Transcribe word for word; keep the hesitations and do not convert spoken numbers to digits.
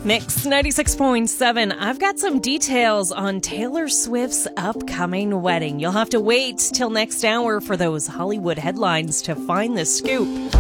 Mix ninety-six point seven. I've got some details on Taylor Swift's upcoming wedding. You'll have to wait till next hour for those Hollywood headlines to find the scoop.